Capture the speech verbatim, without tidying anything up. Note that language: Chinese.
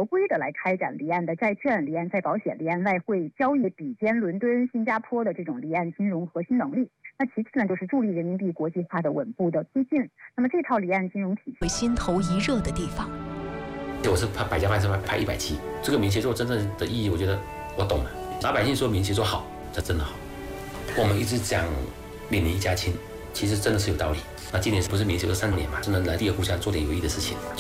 合规的来开展离岸的债券、离岸再保险、离岸外汇交易，比肩伦敦、新加坡的这种离岸金融核心能力。那其次呢，就是助力人民币国际化的稳步的推进。那么这套离岸金融体系， 心头一热的地方。 我是拍百家饭是拍一百期，这个民协作真正的意义，我觉得我懂了。老百姓说民协作好，这真的好。我们一直讲闽民一家亲，其实真的是有道理。那今年不是民协作三年嘛，真的来第二故乡做点有益的事情。